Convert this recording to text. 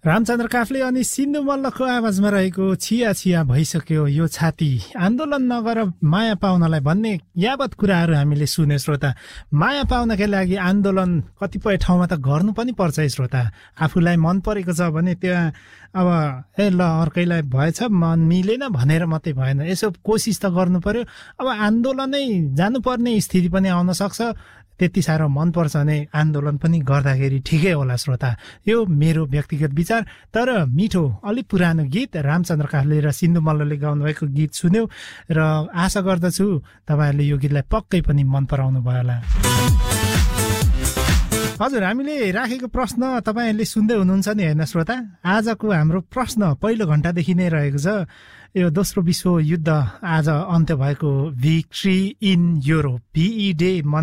रामचन्द्र काफ्ले अनि सिन्धु मल्लको आवाजमा रहेको छिया छिया भइसक्यो यो छाती आन्दोलन नगर माया पाउनलाई भन्ने यावत कुराहरू हामीले सुने श्रोता। माया पाउनका लागि आन्दोलन कतिपय ठाउँमा त गर्नु पनि पर्छ है श्रोता। आफूलाई मन परेको छ भने त्यहाँ अब ल अर्कैलाई भएछ मन मिलेन भनेर मात्रै भएन, यसो कोसिस त गर्नु पर्यो। अब आन्दोलनै जानुपर्ने स्थिति पनि आउन सक्छ, त्यति साह्रो मनपर्छ भने आन्दोलन पनि गर्दाखेरि ठिकै होला श्रोता। यो मेरो व्यक्तिगत विचार। तर मिठो अलि पुरानो गीत रामचन्द्र काफ्ले र सिन्धु मल्लले गाउनुभएको गीत सुन्यौ र आशा गर्दछु तपाईँहरूले यो गीतलाई पक्कै पनि मन पराउनु भयो होला। हजुर, हामीले राखेको प्रश्न तपाईँहरूले सुन्दै हुनुहुन्छ नि होइन श्रोता। आजको हाम्रो प्रश्न पहिलो घण्टादेखि नै रहेको छ, यो दोस्रो विश्वयुद्ध आज अन्त्य भएको victory in Europe, VE day